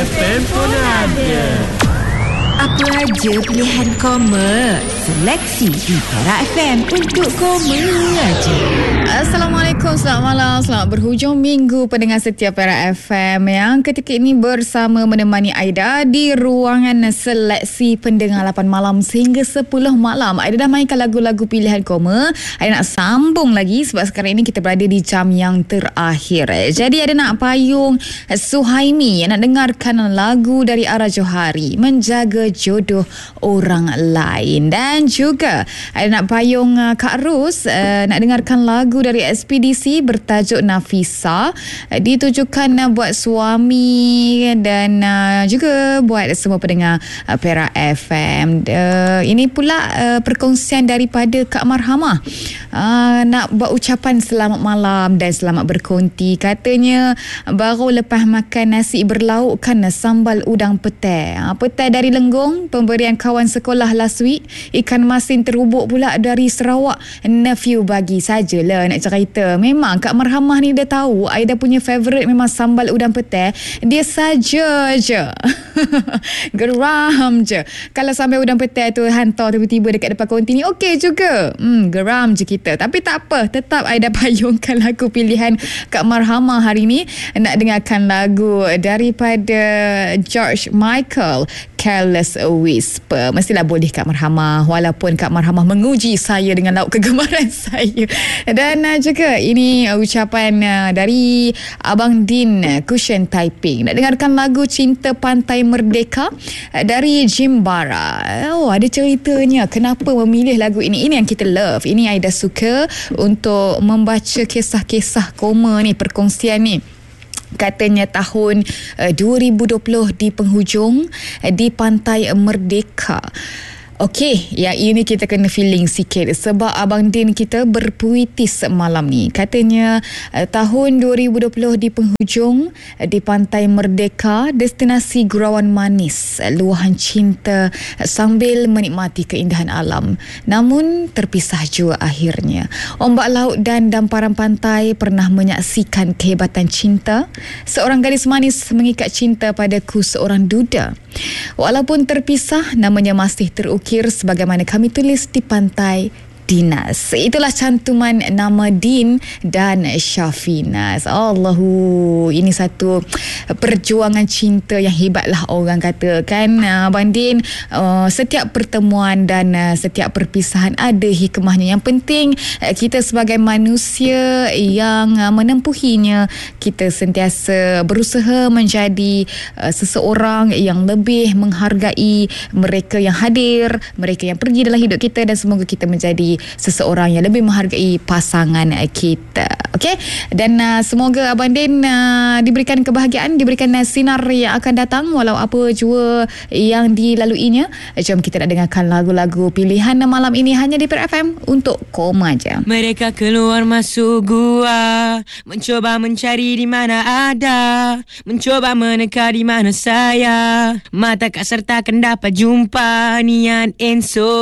FM pun ada. Apa aja pilihan koma, seleksi di Perak FM untuk koma aja. Assalamualaikum, selamat malam, selamat berhujung minggu pendengar setia Perak FM yang ketika ini bersama menemani Aida di ruangan seleksi pendengar 8 malam sehingga 10 malam. Aida dah mainkan lagu-lagu pilihan koma. Aida nak sambung lagi sebab sekarang ini kita berada di jam yang terakhir. Jadi Aida nak payung Suhaimi yang nak dengarkan lagu dari Ara Johari, Menjaga Jodoh Orang Lain. Dan juga Aida nak payung Kak Ros nak dengarkan lagu dari Ekspedisi bertajuk Nafisa, ditujukan buat suami dan juga buat semua pendengar Perak FM. Ini pula perkongsian daripada Kak Marhamah, nak buat ucapan selamat malam dan selamat berkonti. Katanya baru lepas makan nasi berlaukkan sambal udang petai. Petai dari Lenggong, pemberian kawan sekolah last week. Ikan masin terubuk pula dari Sarawak, nephew bagi sajalah nak cerita. Memang Kak Marhamah ni dia tahu Aida punya favourite memang sambal udang petai. Dia saja je geram je kalau sambal udang petai tu hantar tiba-tiba dekat depan konti ni, okey juga. Geram je kita. Tapi tak apa, tetap Aida payungkan lagu pilihan Kak Marhamah hari ni. Nak dengarkan lagu daripada George Michael, Careless Whisper. Mestilah boleh Kak Marhamah, walaupun Kak Marhamah menguji saya dengan lauk kegemaran saya. Dan juga ini ucapan dari Abang Din, Cushion Typing. Nak dengarkan lagu Cinta Pantai Merdeka dari Jimbara. Ada ceritanya kenapa memilih lagu ini. Ini yang kita love. Ini Aida suka untuk membaca kisah-kisah koma ni, perkongsian ni. Katanya tahun 2020 di penghujung di Pantai Merdeka. Okey, yang ini kita kena feeling sikit sebab Abang Din kita berpuitis malam ni. Katanya tahun 2020 di penghujung di Pantai Merdeka, destinasi gurauan manis, luahan cinta sambil menikmati keindahan alam. Namun terpisah jua akhirnya. Ombak laut dan damparan pantai pernah menyaksikan kehebatan cinta. Seorang gadis manis mengikat cinta padaku seorang duda. Walaupun terpisah, namanya masih terukir sebagaimana kami tulis di pantai Dinas. Itulah cantuman nama Din dan Syafinas. Allahu, ini satu perjuangan cinta yang hebatlah orang kata kan. Abang Din, setiap pertemuan dan setiap perpisahan ada hikmahnya. Yang penting kita sebagai manusia yang menempuhinya, kita sentiasa berusaha menjadi seseorang yang lebih menghargai mereka yang hadir, mereka yang pergi dalam hidup kita, dan semoga kita menjadi seseorang yang lebih menghargai pasangan kita. Okey, dan semoga Abang Din diberikan kebahagiaan, diberikan sinar yang akan datang walau apa jua yang dilaluinya. Jom kita nak dengarkan lagu-lagu pilihan malam ini hanya di Perak FM untuk koma aja. Mereka keluar masuk gua, mencoba mencari di mana ada, mencoba meneka di mana saya. Mata tak serta akan dapat jumpa niat enso.